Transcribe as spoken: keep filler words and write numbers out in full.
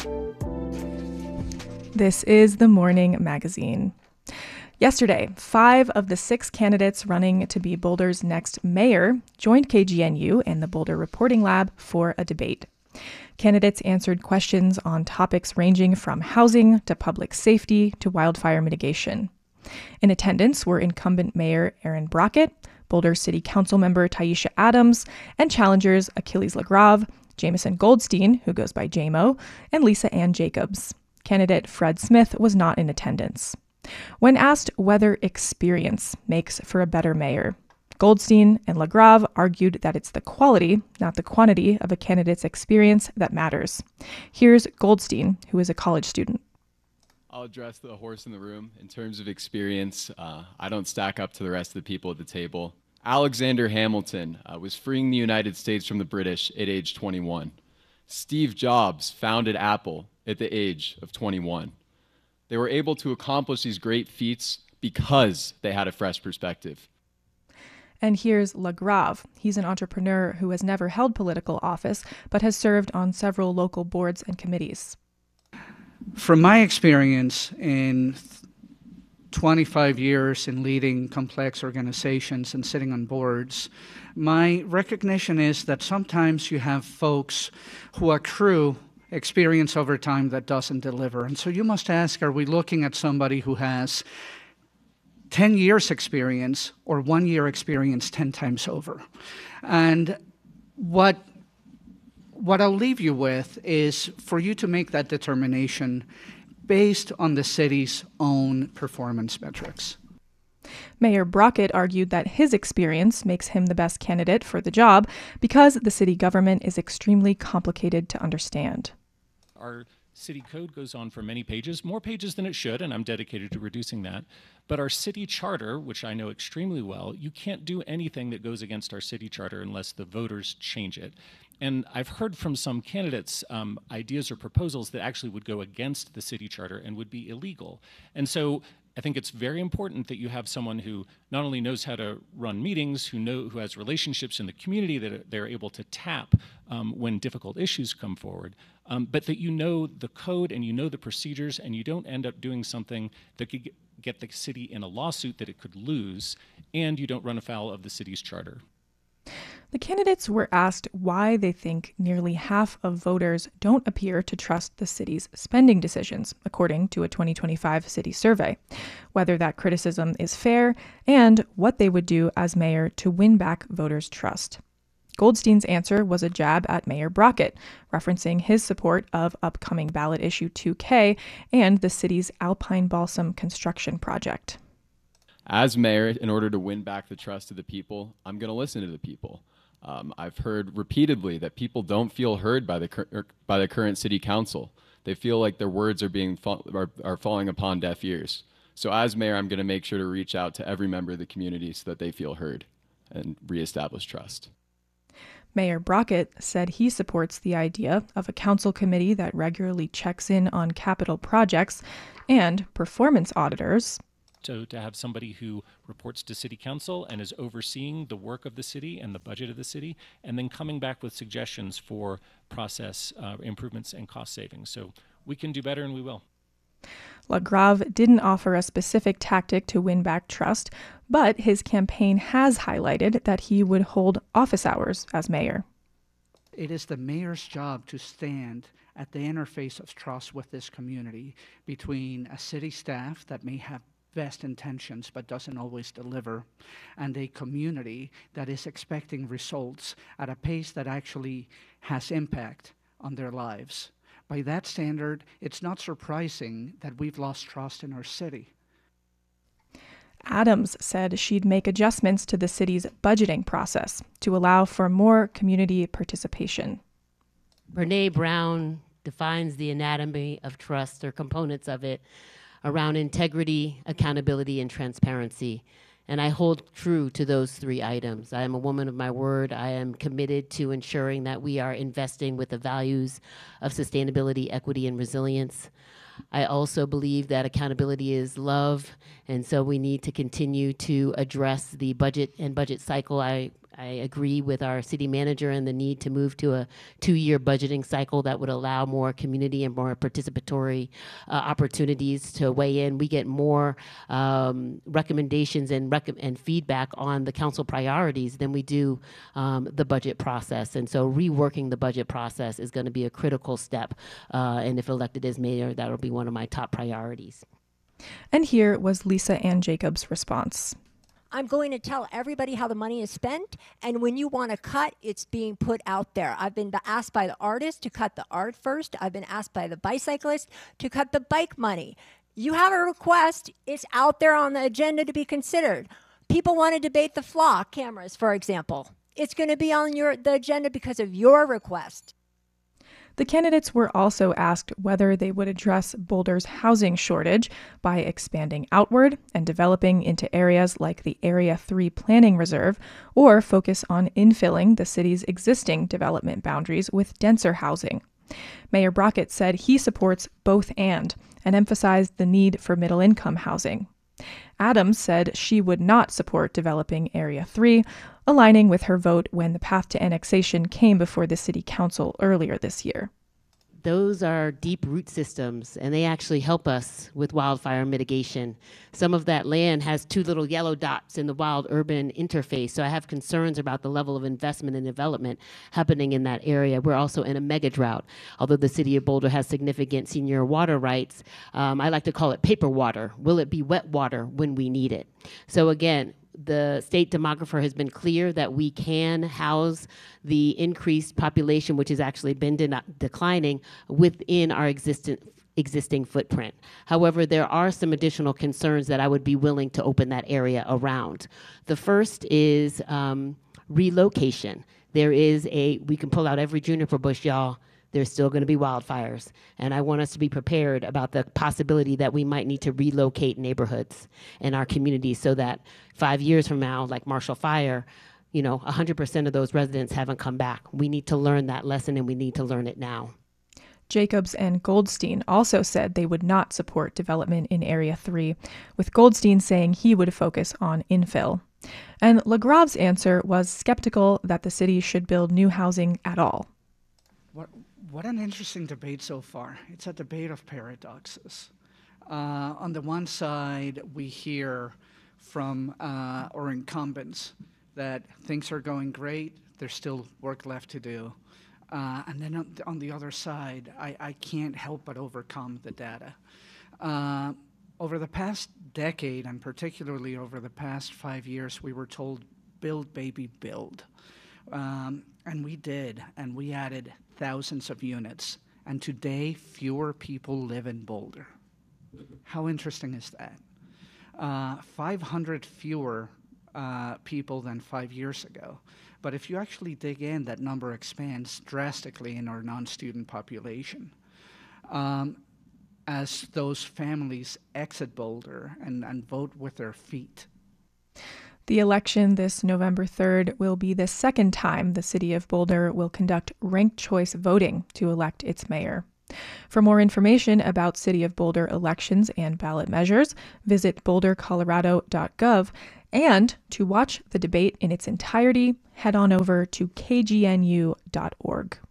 This is The Morning Magazine. Yesterday, five of the six candidates running to be Boulder's next mayor joined K G N U and the Boulder Reporting Lab for a debate. Candidates answered questions on topics ranging from housing to public safety to wildfire mitigation. In attendance were incumbent Mayor Aaron Brockett, Boulder City Council member Taisha Adams, and challengers Achilles LaGrave, Jameson Goldstein, who goes by J M O, and Lisa Ann Jacobs. Candidate Fred Smith was not in attendance. When asked whether experience makes for a better mayor, Goldstein and LaGrave argued that it's the quality, not the quantity, of a candidate's experience that matters. Here's Goldstein, who is a college student. I'll address the horse in the room. In terms of experience, uh, I don't stack up to the rest of the people at the table. Alexander Hamilton uh, was freeing the United States from the British at age twenty-one. Steve Jobs founded Apple at the age of twenty-one. They were able to accomplish these great feats because they had a fresh perspective. And here's LaGrave. He's an entrepreneur who has never held political office, but has served on several local boards and committees. From my experience in twenty-five years in leading complex organizations and sitting on boards, my recognition is that sometimes you have folks who accrue experience over time that doesn't deliver. And so you must ask, are we looking at somebody who has ten years experience or one year experience ten times over? And what what I'll leave you with is for you to make that determination based on the city's own performance metrics. Mayor Brockett argued that his experience makes him the best candidate for the job because the city government is extremely complicated to understand. Our city code goes on for many pages, more pages than it should, and I'm dedicated to reducing that. But our city charter, which I know extremely well, you can't do anything that goes against our city charter unless the voters change it. And I've heard from some candidates um, ideas or proposals that actually would go against the city charter and would be illegal. And so I think it's very important that you have someone who not only knows how to run meetings, who know who has relationships in the community that they're able to tap um, when difficult issues come forward, um, but that you know the code and you know the procedures and you don't end up doing something that could get the city in a lawsuit that it could lose, and you don't run afoul of the city's charter. The candidates were asked why they think nearly half of voters don't appear to trust the city's spending decisions, according to a twenty twenty-five city survey, whether that criticism is fair, and what they would do as mayor to win back voters' trust. Goldstein's answer was a jab at Mayor Brockett, referencing his support of upcoming ballot issue two K and the city's Alpine Balsam construction project. As mayor, in order to win back the trust of the people, I'm going to listen to the people. Um, I've heard repeatedly that people don't feel heard by the cur- by the current city council. They feel like their words are being fa- are, are falling upon deaf ears. So as mayor, I'm going to make sure to reach out to every member of the community so that they feel heard and reestablish trust. Mayor Brockett said he supports the idea of a council committee that regularly checks in on capital projects and performance auditors. So to have somebody who reports to city council and is overseeing the work of the city and the budget of the city, and then coming back with suggestions for process uh, improvements and cost savings. So we can do better, and we will. LaGrave didn't offer a specific tactic to win back trust, but his campaign has highlighted that he would hold office hours as mayor. It is the mayor's job to stand at the interface of trust with this community between a city staff that may have best intentions but doesn't always deliver, and a community that is expecting results at a pace that actually has impact on their lives. By that standard, it's not surprising that we've lost trust in our city. Adams said she'd make adjustments to the city's budgeting process to allow for more community participation. Brene Brown defines the anatomy of trust, or components of it, around integrity, accountability, and transparency. And I hold true to those three items. I am a woman of my word. I am committed to ensuring that we are investing with the values of sustainability, equity, and resilience. I also believe that accountability is love, and so we need to continue to address the budget and budget cycle. I I agree with our city manager and the need to move to a two-year budgeting cycle that would allow more community and more participatory uh, opportunities to weigh in. We get more um, recommendations and, rec- and feedback on the council priorities than we do um, the budget process. And so reworking the budget process is going to be a critical step. Uh, and if elected as mayor, that will be one of my top priorities. And here was Lisa Ann Jacobs' response. I'm going to tell everybody how the money is spent, and when you want to cut, it's being put out there. I've been asked by the artist to cut the art first. I've been asked by the bicyclist to cut the bike money. You have a request, it's out there on the agenda to be considered. People want to debate the flock cameras, for example. It's going to be on your the agenda because of your request. The candidates were also asked whether they would address Boulder's housing shortage by expanding outward and developing into areas like the Area three Planning Reserve, or focus on infilling the city's existing development boundaries with denser housing. Mayor Brockett said he supports both and, and emphasized the need for middle-income housing. Adams said she would not support developing Area three, aligning with her vote when the path to annexation came before the city council earlier this year. Those are deep root systems, and they actually help us with wildfire mitigation. Some of that land has two little yellow dots in the wild-urban interface, so I have concerns about the level of investment and development happening in that area. We're also in a mega drought. Although the city of Boulder has significant senior water rights, um, I like to call it paper water. Will it be wet water when we need it? So again, the state demographer has been clear that we can house the increased population, which has actually been de- declining, within our existing existing footprint. However, there are some additional concerns that I would be willing to open that area around. The first is um, relocation. There is a, we can pull out every juniper bush, y'all, there's still going to be wildfires. And I want us to be prepared about the possibility that we might need to relocate neighborhoods in our communities so that five years from now, like Marshall Fire, you know, one hundred percent of those residents haven't come back. We need to learn that lesson, and we need to learn it now. Jacobs and Goldstein also said they would not support development in Area three, with Goldstein saying he would focus on infill. And LaGrave's answer was skeptical that the city should build new housing at all. What, what an interesting debate so far. It's a debate of paradoxes. Uh, on the one side, we hear from uh, our incumbents that things are going great, there's still work left to do. Uh, and then on, on the other side, I, I can't help but overcome the data. Uh, over the past decade, and particularly over the past five years, we were told, build, baby, build. Um, and we did, and we added thousands of units. And today, fewer people live in Boulder. How interesting is that? Uh, five hundred fewer uh, people than five years ago. But if you actually dig in, that number expands drastically in our non-student population. Um, as those families exit Boulder and, and vote with their feet. The election this November third will be the second time the city of Boulder will conduct ranked choice voting to elect its mayor. For more information about City of Boulder elections and ballot measures, visit boulder colorado dot gov. And to watch the debate in its entirety, head on over to k g n u dot org.